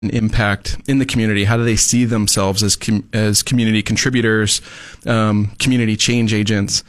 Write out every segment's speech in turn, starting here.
impact in the community? How do they see themselves as community contributors, community change agents?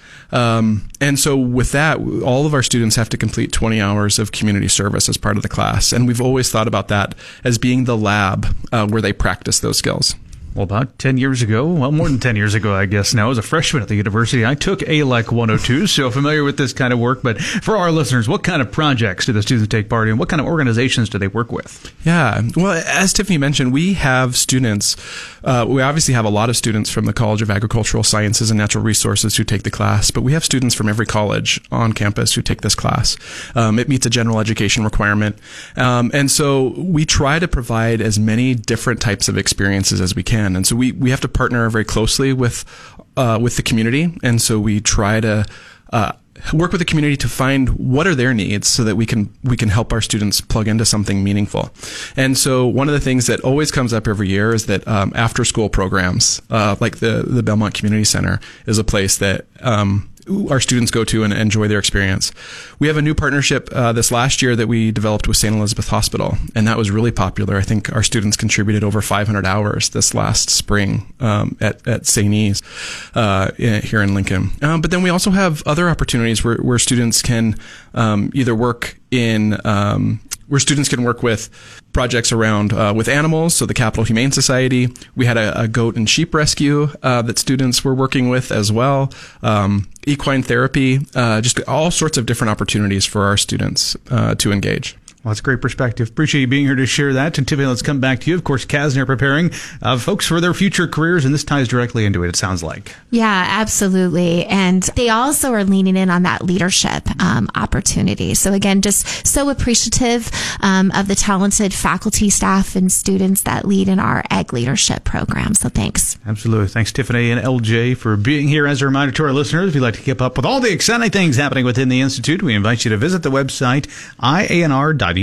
And so with that, all of our students have to complete 20 hours of community service as part of the class. And we've always thought about that as being the lab where they practice those skills. Well, about 10 years ago, more than 10 years ago, I guess now, as a freshman at the university, I took ALEC 102, so familiar with this kind of work. But for our listeners, what kind of projects do the students take part in? What kind of organizations do they work with? Yeah, well, as Tiffany mentioned, we have students. We obviously have a lot of students from the College of Agricultural Sciences and Natural Resources who take the class, but we have students from every college on campus who take this class. It meets a general education requirement. And so we try to provide as many different types of experiences as we can. And so we have to partner very closely with the community. And so we try to work with the community to find what are their needs so that we can help our students plug into something meaningful. And so one of the things that always comes up every year is that after school programs, like the Belmont Community Center is a place that our students go to and enjoy their experience. We have a new partnership this last year that we developed with St. Elizabeth Hospital, and that was really popular. I think our students contributed over 500 hours this last spring at St. E's here in Lincoln. But then we also have other opportunities where students can either work in where students can work with projects around with animals. So the Capital Humane Society, we had a goat and sheep rescue that students were working with as well. Equine therapy, just all sorts of different opportunities for our students to engage. Well, that's great perspective. Appreciate you being here to share that. And Tiffany, let's come back to you. Of course, Kaz and I are preparing folks for their future careers, and this ties directly into it sounds like. Yeah, absolutely. And they also are leaning in on that leadership opportunity. So again, just so appreciative of the talented faculty, staff, and students that lead in our Ag Leadership program. So thanks. Absolutely. Thanks, Tiffany and LJ, for being here. As a reminder to our listeners, if you'd like to keep up with all the exciting things happening within the Institute, we invite you to visit the website, ianr.unl.edu.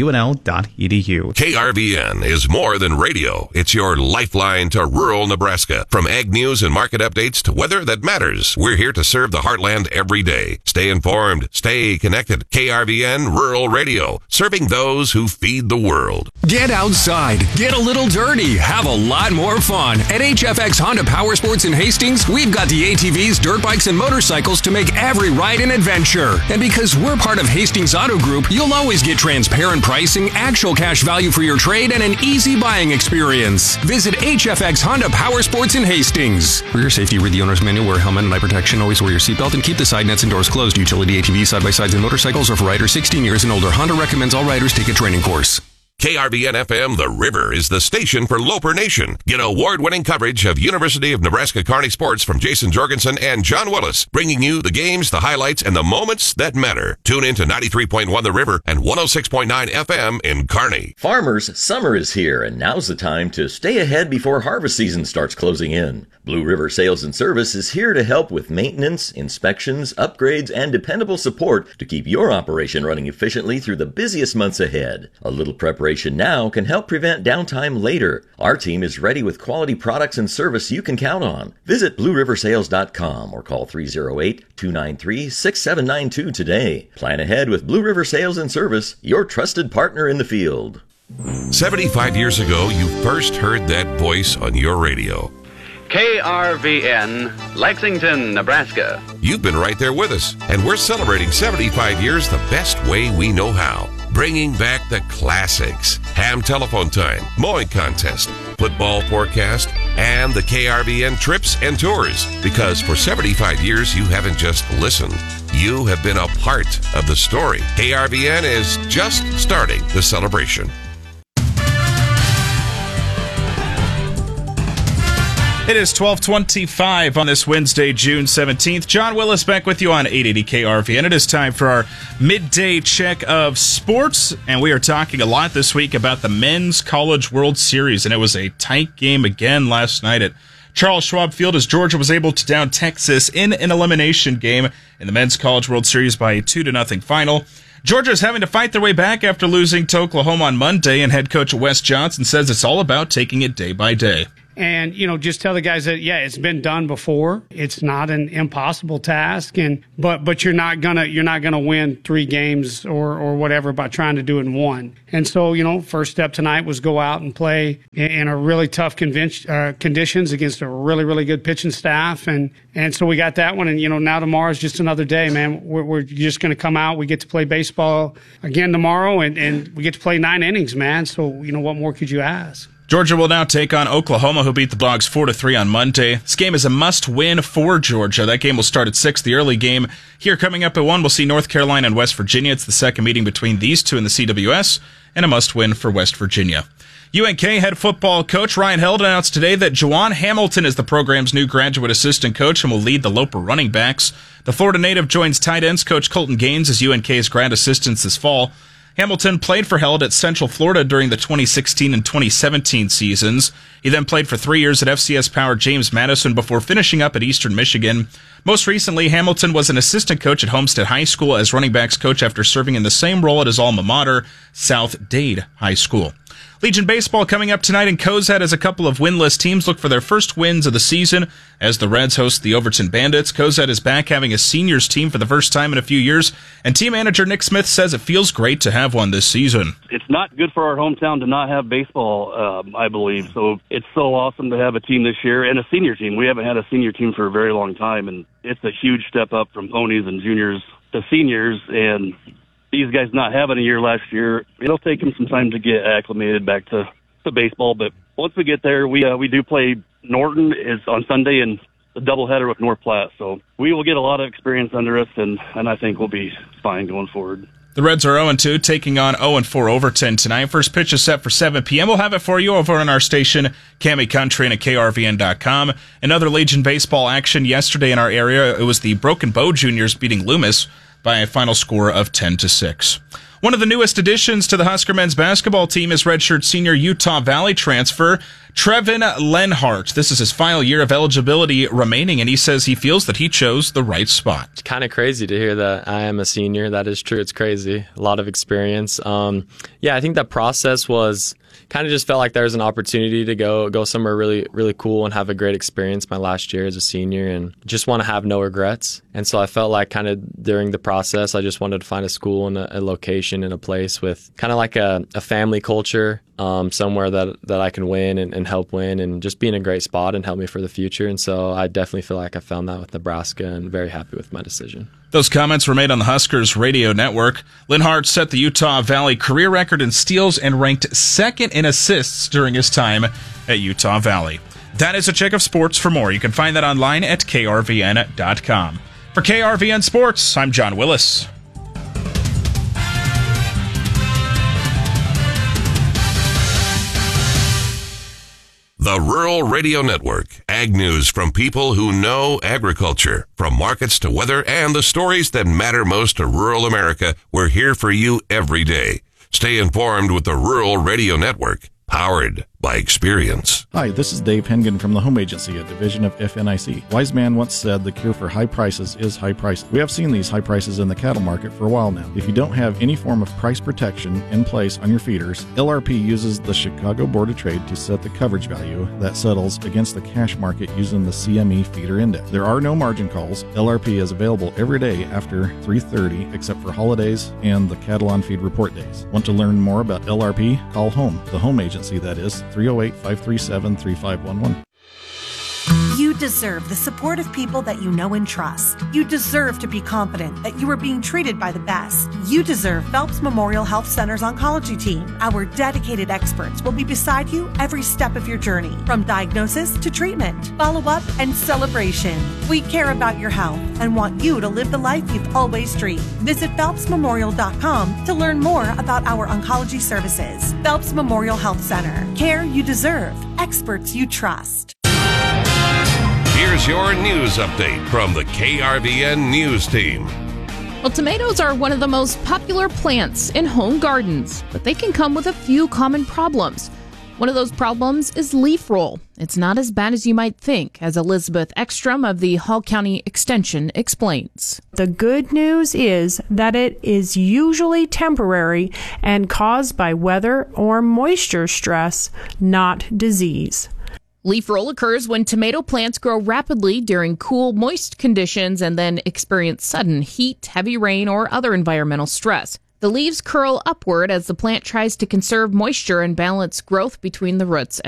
KRVN is more than radio. It's your lifeline to rural Nebraska. From ag news and market updates to weather that matters, we're here to serve the heartland every day. Stay informed. Stay connected. KRVN Rural Radio, serving those who feed the world. Get outside. Get a little dirty. Have a lot more fun. At HFX Honda Power Sports in Hastings, we've got the ATVs, dirt bikes, and motorcycles to make every ride an adventure. And because we're part of Hastings Auto Group, you'll always get transparent pricing, actual cash value for your trade, and an easy buying experience. Visit HFX Honda Power Sports in Hastings. For your safety, read the owner's manual, wear a helmet and eye protection, always wear your seatbelt, and keep the side nets and doors closed. Utility ATVs, side-by-sides, and motorcycles are for riders 16 years and older. Honda recommends all riders take a training course. KRVN FM The River is the station for Loper Nation. Get award-winning coverage of University of Nebraska Kearney sports from Jason Jorgensen and John Willis, bringing you the games, the highlights, and the moments that matter. Tune in to 93.1 The River and 106.9 FM in Kearney. Farmers, summer is here, and now's the time to stay ahead before harvest season starts closing in. Blue River Sales and Service is here to help with maintenance, inspections, upgrades, and dependable support to keep your operation running efficiently through the busiest months ahead. A little preparation now can help prevent downtime later. Our team is ready with quality products and service you can count on. Visit BlueRiverSales.com or call 308-293-6792 today. Plan ahead with Blue River Sales and Service, your trusted partner in the field. 75 years ago, you first heard that voice on your radio. KRVN, Lexington, Nebraska. You've been right there with us, and we're celebrating 75 years the best way we know how. Bringing back the classics. Ham telephone time, mowing contest, football forecast, and the KRVN trips and tours. Because for 75 years, you haven't just listened. You have been a part of the story. KRVN is just starting the celebration. It is 12:25 on this Wednesday, June 17th. John Willis back with you on 880 KRVN. It is time for our midday check of sports, and we are talking a lot this week about the Men's College World Series, and it was a tight game again last night at Charles Schwab Field as Georgia was able to down Texas in an elimination game in the Men's College World Series by a 2-0 final. Georgia is having to fight their way back after losing to Oklahoma on Monday, and head coach Wes Johnson says it's all about taking it day by day. and, just tell the guys that, it's been done before. It's not an impossible task, but you're not gonna win 3 games or whatever by trying to do it in one. And so, first step tonight was go out and play in a really tough conditions against a really, really good pitching staff. And so we got that one. And, now tomorrow's just another day, man. We're just going to come out. We get to play baseball again tomorrow, and we get to play 9 innings, man. So, what more could you ask? Georgia will now take on Oklahoma, who beat the Dogs 4-3 on Monday. This game is a must-win for Georgia. That game will start at 6. The early game here coming up at 1, we'll see North Carolina and West Virginia. It's the second meeting between these two in the CWS, and a must-win for West Virginia. UNK head football coach Ryan Held announced today that Juwan Hamilton is the program's new graduate assistant coach and will lead the Loper running backs. The Florida native joins tight ends coach Colton Gaines as UNK's grad assistants this fall. Hamilton played for Held at Central Florida during the 2016 and 2017 seasons. He then played for 3 years at FCS-powered James Madison before finishing up at Eastern Michigan. Most recently, Hamilton was an assistant coach at Homestead High School as running backs coach after serving in the same role at his alma mater, South Dade High School. Legion Baseball coming up tonight in Cozad as a couple of winless teams look for their first wins of the season as the Reds host the Overton Bandits. Cozad is back having a seniors team for the first time in a few years, and team manager Nick Smith says it feels great to have one this season. It's not good for our hometown to not have baseball, I believe, so it's so awesome to have a team this year and a senior team. We haven't had a senior team for a very long time, and it's a huge step up from ponies and juniors to seniors, and these guys not having a year last year, it'll take them some time to get acclimated back to baseball. But once we get there, we do play Norton is on Sunday and the doubleheader with North Platte. So we will get a lot of experience under us, and I think we'll be fine going forward. The Reds are 0-2, taking on 0-4 Overton tonight. First pitch is set for 7 p.m. We'll have it for you over on our station, Cami Country, and at KRVN.com. Another Legion baseball action yesterday in our area. It was the Broken Bow Juniors beating Loomis by a final score of 10-6. One of the newest additions to the Husker men's basketball team is redshirt senior Utah Valley transfer Trevin Lenhart. This is his final year of eligibility remaining, and he says he feels that he chose the right spot. It's kind of crazy to hear that I am a senior. That is true. It's crazy. A lot of experience. I think that process was kind of just felt like there was an opportunity to go somewhere really, really cool and have a great experience my last year as a senior, and just want to have no regrets. And so I felt like kind of during the process, I just wanted to find a school and a location and a place with kind of like a family culture, somewhere that I can win and help win and just be in a great spot and help me for the future. And so I definitely feel like I found that with Nebraska and very happy with my decision. Those comments were made on the Huskers radio network. Lenhart set the Utah Valley career record in steals and ranked second in assists during his time at Utah Valley. That is a check of sports. For more, you can find that online at krvn.com. For KRVN Sports, I'm John Willis. The Rural Radio Network. Ag news from people who know agriculture. From markets to weather and the stories that matter most to rural America, we're here for you every day. Stay informed with the Rural Radio Network, powered by experience. Hi, this is Dave Hengen from the Home Agency, a division of FNIC. Wise man once said the cure for high prices is high prices. We have seen these high prices in the cattle market for a while now. If you don't have any form of price protection in place on your feeders, LRP uses the Chicago Board of Trade to set the coverage value that settles against the cash market using the CME feeder index. There are no margin calls. LRP is available every day after 3:30 except for holidays and the cattle on feed report days. Want to learn more about LRP? Call HOME, the Home Agency that is, 308-537-3511. You deserve the support of people that you know and trust. You deserve to be confident that you are being treated by the best. You deserve Phelps Memorial Health Center's oncology team. Our dedicated experts will be beside you every step of your journey, from diagnosis to treatment, follow-up, and celebration. We care about your health and want you to live the life you've always dreamed. Visit PhelpsMemorial.com to learn more about our oncology services. Phelps Memorial Health Center. Care you deserve. Experts you trust. Here's your news update from the KRVN News Team. Well, tomatoes are one of the most popular plants in home gardens, but they can come with a few common problems. One of those problems is leaf roll. It's not as bad as you might think, as Elizabeth Ekstrom of the Hall County Extension explains. The good news is that it is usually temporary and caused by weather or moisture stress, not disease. Leaf roll occurs when tomato plants grow rapidly during cool, moist conditions and then experience sudden heat, heavy rain, or other environmental stress. The leaves curl upward as the plant tries to conserve moisture and balance growth between the roots